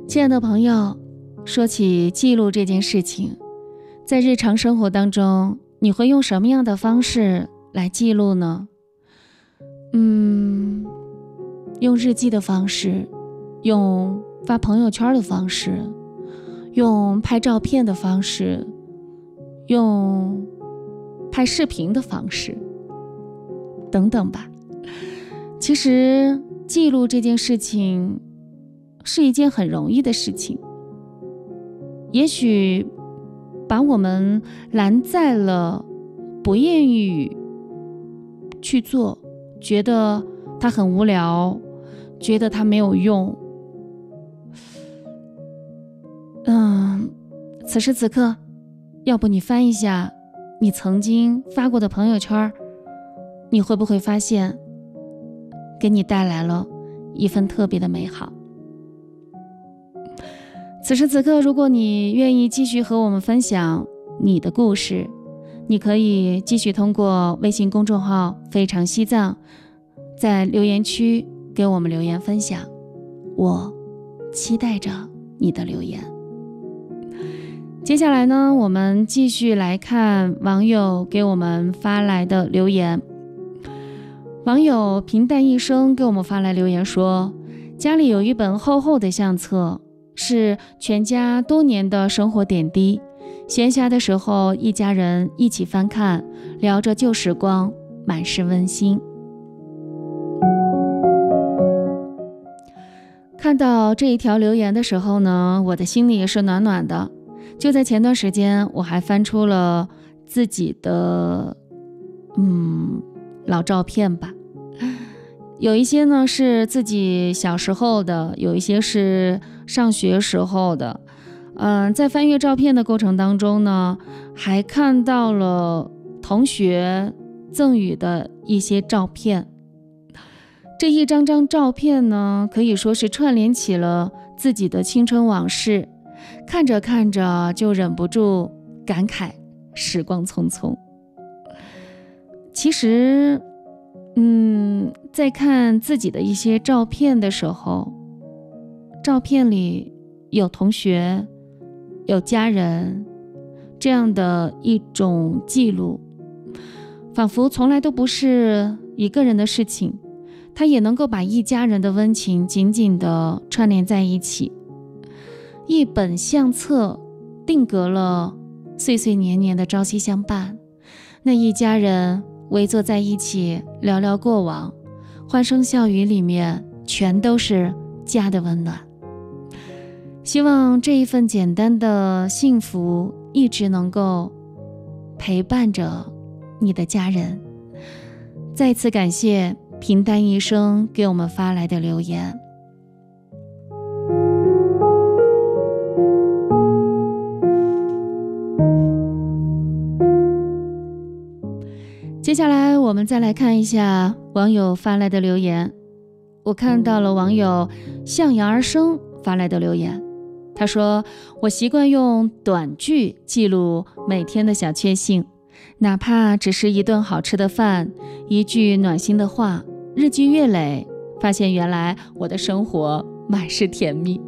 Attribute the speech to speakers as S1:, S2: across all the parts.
S1: 亲爱的朋友，说起记录这件事情，在日常生活当中，你会用什么样的方式来记录呢？用日记的方式，用发朋友圈的方式，用拍照片的方式，用拍视频的方式，等等吧。其实记录这件事情是一件很容易的事情，也许把我们拦在了不愿意去做，觉得它很无聊，觉得它没有用。此时此刻，要不你翻一下你曾经发过的朋友圈，你会不会发现给你带来了一份特别的美好？此时此刻，如果你愿意继续和我们分享你的故事，你可以继续通过微信公众号非常西藏在留言区给我们留言分享，我期待着你的留言。接下来呢，我们继续来看网友给我们发来的留言。网友平淡一生给我们发来留言说，家里有一本厚厚的相册，是全家多年的生活点滴，闲暇的时候一家人一起翻看，聊着旧时光，满是温馨。看到这一条留言的时候呢，我的心里也是暖暖的。就在前段时间，我还翻出了自己的老照片吧，有一些呢是自己小时候的，有一些是上学时候的。在翻阅照片的过程当中呢，还看到了同学赠予的一些照片。这一张张照片呢，可以说是串联起了自己的青春往事，看着看着就忍不住感慨时光匆匆。其实在看自己的一些照片的时候，照片里有同学，有家人，这样的一种记录，仿佛从来都不是一个人的事情，它也能够把一家人的温情紧紧地串联在一起。一本相册定格了岁岁年年的朝夕相伴，那一家人围坐在一起聊聊过往，欢声笑语里面全都是家的温暖。希望这一份简单的幸福一直能够陪伴着你的家人。再次感谢平淡一生给我们发来的留言。接下来我们再来看一下网友发来的留言。我看到了网友向阳而生发来的留言，他说，我习惯用短句记录每天的小确幸，哪怕只是一顿好吃的饭，一句暖心的话，日积月累，发现原来我的生活满是甜蜜。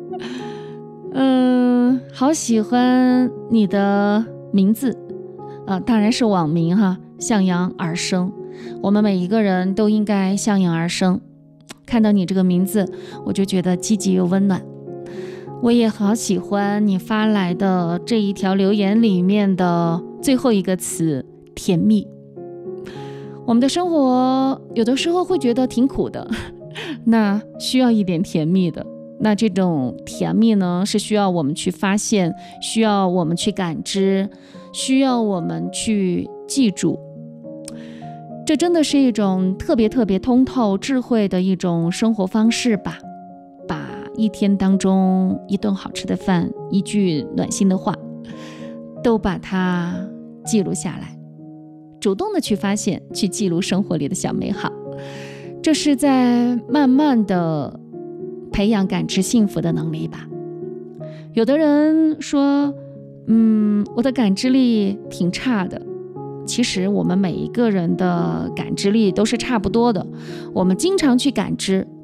S1: 好喜欢你的名字当然是网名哈，向阳而生。我们每一个人都应该向阳而生。看到你这个名字，我就觉得积极又温暖。我也好喜欢你发来的这一条留言里面的最后一个词，甜蜜。我们的生活有的时候会觉得挺苦的，那需要一点甜蜜的。那这种甜蜜呢，是需要我们去发现，需要我们去感知，需要我们去记住。这真的是一种特别特别通透智慧的一种生活方式吧。把一天当中一顿好吃的饭，一句暖心的话，都把它记录下来，主动的去发现，去记录生活里的小美好。这是在慢慢的培养感知幸福的能力吧。有的人说我的感知力挺差的，其实我们每一个人的感知力都是差不多的，我们经常去感知，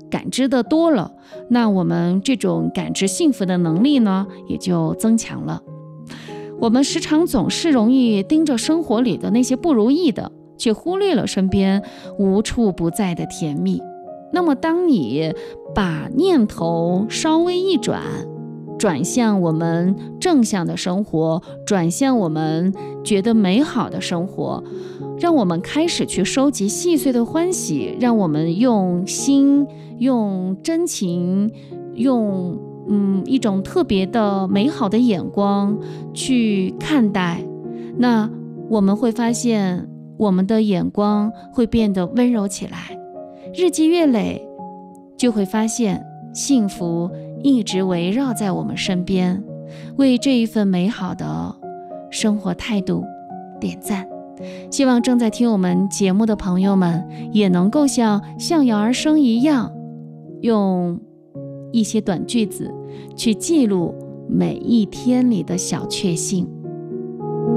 S1: 感知的多了，那我们这种感知幸福的能力呢，也就增强了。我们时常总是容易盯着生活里的那些不如意的，却忽略了身边无处不在的甜蜜。那么当你把念头稍微一转，转向我们正向的生活，转向我们觉得美好的生活，让我们开始去收集细碎的欢喜，让我们用心、用真情、用一种特别的美好的眼光去看待，那我们会发现我们的眼光会变得温柔起来。日积月累，就会发现幸福一直围绕在我们身边。为这一份美好的生活态度点赞。希望正在听我们节目的朋友们也能够像向阳而生一样，用一些短句子去记录每一天里的小确幸。